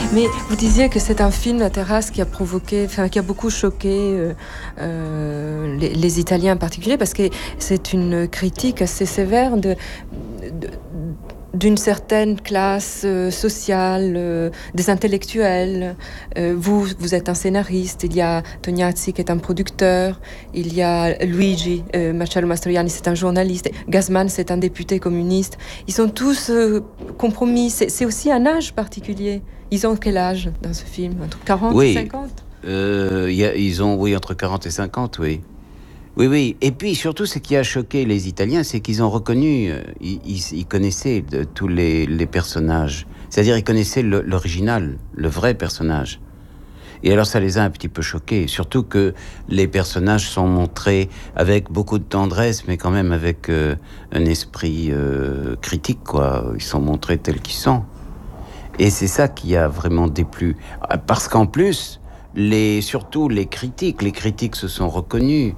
Mais vous disiez que c'est un film, La Terrasse, qui a beaucoup choqué les Italiens en particulier, parce que c'est une critique assez sévère d'une certaine classe sociale, des intellectuels. Vous êtes un scénariste, il y a Tognazzi qui est un producteur, il y a Luigi Marcello Mastroianni, c'est un journaliste, Gassman, c'est un député communiste. Ils sont tous compromis. C'est aussi un âge particulier. Ils ont quel âge dans ce film? Entre 40 et 50? Ils ont, entre 40 et 50, oui. Oui. Et puis, surtout, ce qui a choqué les Italiens, c'est qu'ils ont reconnu, ils connaissaient tous les personnages. C'est-à-dire, ils connaissaient l'original, le vrai personnage. Et alors, ça les a un petit peu choqués. Surtout que les personnages sont montrés avec beaucoup de tendresse, mais quand même avec un esprit critique, quoi. Ils sont montrés tels qu'ils sont. Et c'est ça qui a vraiment déplu. Parce qu'en plus, surtout les critiques se sont reconnus.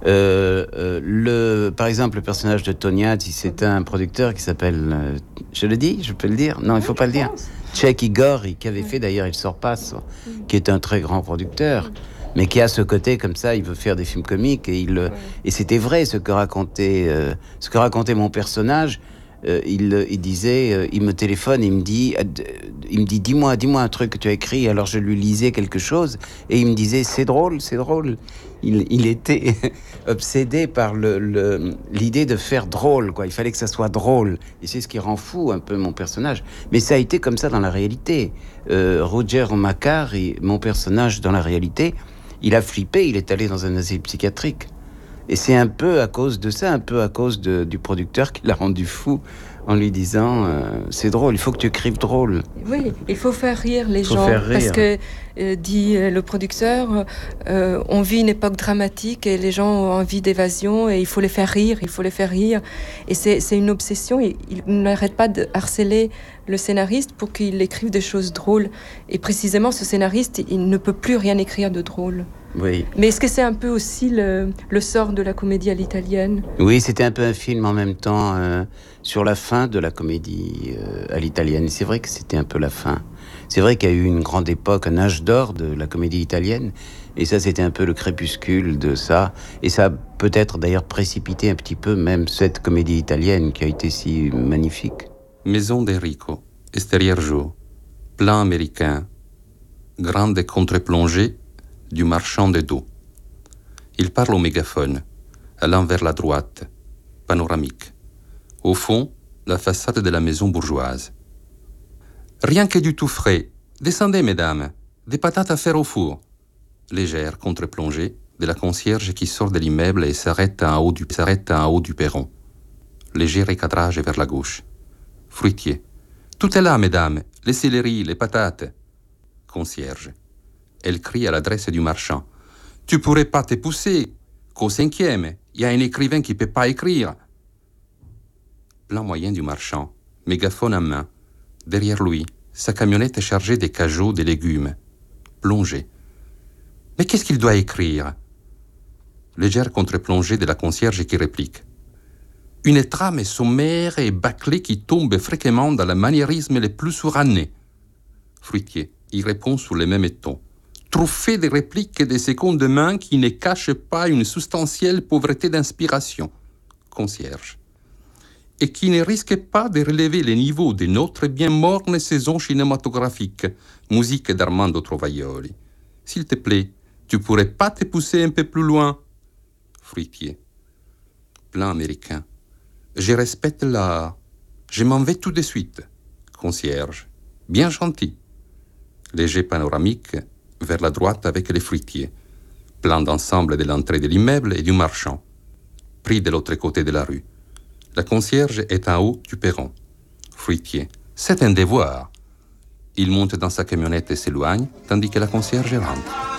Par exemple, le personnage de Tognazzi, c'est un producteur qui s'appelle... je le dis? Je peux le dire? Non, il ne faut pas le dire. Czech Igor, qui avait fait d'ailleurs Il sort passe, qui est un très grand producteur, mais qui a ce côté comme ça, il veut faire des films comiques, et c'était vrai ce que racontait mon personnage. Il disait, il me téléphone, il me dit dis-moi un truc que tu as écrit. Alors je lui lisais quelque chose et il me disait c'est drôle. Il était obsédé par l'idée de faire drôle, quoi. Il fallait que ça soit drôle, et c'est ce qui rend fou un peu mon personnage. Mais ça a été comme ça dans la réalité. Roger Macari, mon personnage dans la réalité, il a flippé, il est allé dans un asile psychiatrique. Et c'est un peu à cause de ça, un peu à cause du producteur qui l'a rendu fou en lui disant c'est drôle, il faut que tu écrives drôle. Oui, il faut faire rire les gens. Parce que, dit le producteur, on vit une époque dramatique et les gens ont envie d'évasion et il faut les faire rire. Et c'est une obsession. Il n'arrête pas de harceler le scénariste pour qu'il écrive des choses drôles. Et précisément, ce scénariste, il ne peut plus rien écrire de drôle. Oui. Mais est-ce que c'est un peu aussi le sort de la comédie à l'italienne? Oui, c'était un peu un film en même temps sur la fin de la comédie à l'italienne. C'est vrai que c'était un peu la fin. C'est vrai qu'il y a eu une grande époque, un âge d'or de la comédie italienne. Et ça, c'était un peu le crépuscule de ça. Et ça a peut-être d'ailleurs précipité un petit peu même cette comédie italienne qui a été si magnifique. Maison d'Enrico, extérieur jour, plan américain, grande contre-plongée du marchand de dos. Il parle au mégaphone, allant vers la droite, panoramique. Au fond, la façade de la maison bourgeoise. Rien que du tout frais. Descendez, mesdames. Des patates à faire au four. Légère contre-plongée de la concierge qui sort de l'immeuble et s'arrête en haut du perron. Léger recadrage vers la gauche. Fruitier. Tout est là, mesdames. Les céleris, les patates. Concierge. Elle crie à l'adresse du marchand. « Tu pourrais pas te pousser qu'au 5e, il y a un écrivain qui peut pas écrire. » Plan moyen du marchand, mégaphone en main. Derrière lui, sa camionnette chargée de cajots de légumes. Plongée. « Mais qu'est-ce qu'il doit écrire ?» Légère contre-plongée de la concierge qui réplique. « Une trame sommaire et bâclée qui tombe fréquemment dans le maniérisme le plus suranné. » Fruitier, il répond sous les mêmes tons. Truffé de répliques et de secondes mains qui ne cachent pas une substantielle pauvreté d'inspiration. Concierge. Et qui ne risque pas de relever les niveaux de notre bien morne saison cinématographique, musique d'Armando Trovaioli. S'il te plaît, tu pourrais pas te pousser un peu plus loin? Fruitier. Plan américain. Je respecte la... Je m'en vais tout de suite. Concierge. Bien gentil. Léger panoramique vers la droite avec les fruitiers. Plan d'ensemble de l'entrée de l'immeuble et du marchand. Pris de l'autre côté de la rue. La concierge est en haut du perron. Fruitier. C'est un devoir. Il monte dans sa camionnette et s'éloigne, tandis que la concierge rentre.